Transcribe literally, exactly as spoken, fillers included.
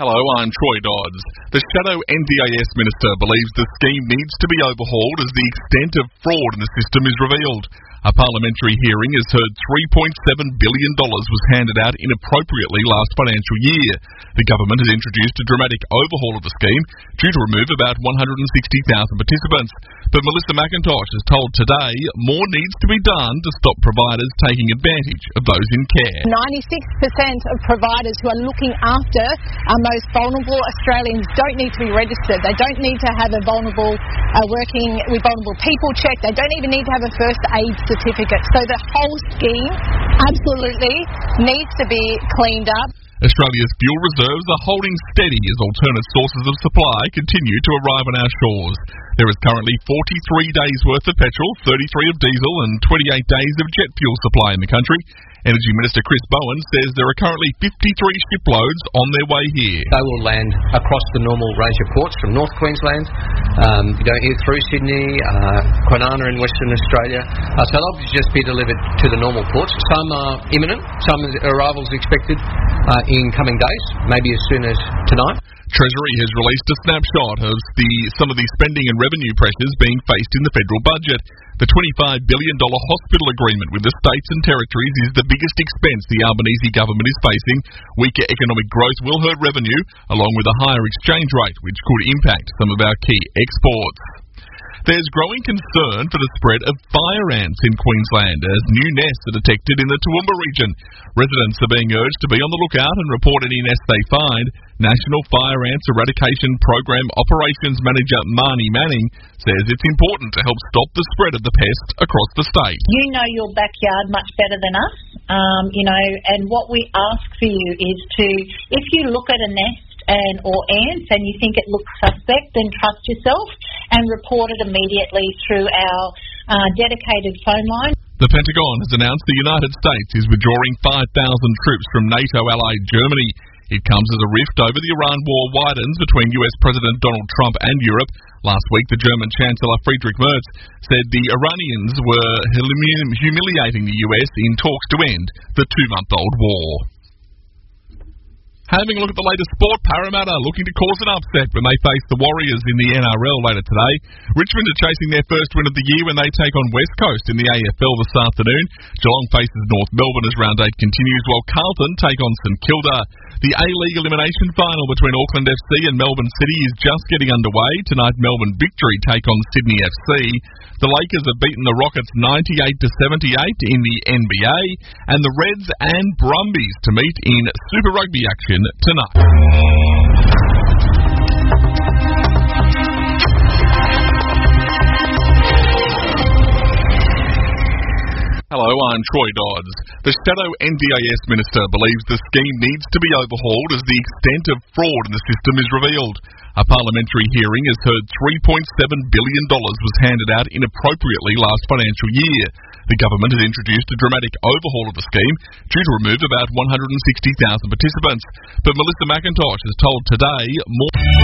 Hello, I'm Troy Dodds. The shadow N D I S minister believes the scheme needs to be overhauled as the extent of fraud in the system is revealed. A parliamentary hearing has heard three point seven billion dollars was handed out inappropriately last financial year. The government has introduced a dramatic overhaul of the scheme due to remove about one hundred sixty thousand participants. But Melissa McIntosh has told Today more needs to be done to stop providers taking advantage of those in care. ninety-six percent of providers who are looking after our most vulnerable Australians don't need to be registered. They don't need to have a vulnerable, uh, working with vulnerable people check. They don't even need to have a first aid certificate. So the whole scheme absolutely needs to be cleaned up. Australia's fuel reserves are holding steady as alternate sources of supply continue to arrive on our shores. There is currently forty-three days worth of petrol, thirty-three of diesel and twenty-eight days of jet fuel supply in the country. Energy Minister Chris Bowen says there are currently fifty-three shiploads on their way here. They will land across the normal range of ports from North Queensland, um, you know, through Sydney, uh, Kwinana in Western Australia. Uh, so they'll just be delivered to the normal ports. Some are imminent, some arrivals expected uh, in coming days, maybe as soon as tonight. Treasury has released a snapshot of the some of the spending and revenue pressures being faced in the federal budget. The twenty-five billion dollars hospital agreement with the states and territories is the biggest expense the Albanese government is facing. Weaker economic growth will hurt revenue, along with a higher exchange rate, which could impact some of our key exports. There's growing concern for the spread of fire ants in Queensland as new nests are detected in the Toowoomba region. Residents are being urged to be on the lookout and report any nests they find. National Fire Ants Eradication Program Operations Manager Marnie Manning says it's important to help stop the spread of the pest across the state. You know your backyard much better than us, um, you know, and what we ask for you is to, if you look at a nest and or ants and you think it looks suspect, then trust yourself and report it immediately through our uh, dedicated phone line. The Pentagon has announced the United States is withdrawing five thousand troops from NATO-allied Germany. It comes as a rift over the Iran war widens between U S President Donald Trump and Europe. Last week, the German Chancellor Friedrich Merz said the Iranians were humiliating the U S in talks to end the two-month-old war. Having a look at the latest sport, Parramatta looking to cause an upset when they face the Warriors in the N R L later today. Richmond are chasing their first win of the year when they take on West Coast in the A F L this afternoon. Geelong faces North Melbourne as round eight continues, while Carlton take on St Kilda. The A-League elimination final between Auckland F C and Melbourne City is just getting underway. Tonight, Melbourne Victory take on Sydney F C. The Lakers have beaten the Rockets ninety-eight to seventy-eight in the N B A, and the Reds and Brumbies to meet in Super Rugby action tonight. Hello, I'm Troy Dodds. The shadow N D I S minister believes the scheme needs to be overhauled as the extent of fraud in the system is revealed. A parliamentary hearing has heard three point seven billion dollars was handed out inappropriately last financial year. The government has introduced a dramatic overhaul of the scheme due to remove about one hundred sixty thousand participants. But Melissa McIntosh has told Today more...